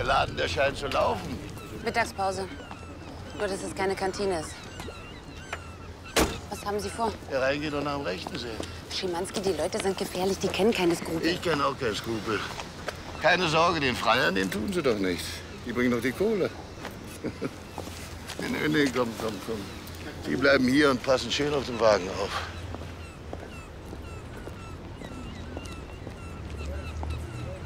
Laden, der scheint zu laufen. Mittagspause. Nur, dass es keine Kantine ist. Was haben Sie vor? Hier reingehen und nach dem Rechten sehen. Schimanski, die Leute sind gefährlich, die kennen keine Skrupel. Ich kenne auch kein Skrupel. Keine Sorge, den Freiern, den tun sie doch nichts. Die bringen doch die Kohle. Nee, komm. Die bleiben hier und passen schön auf den Wagen auf.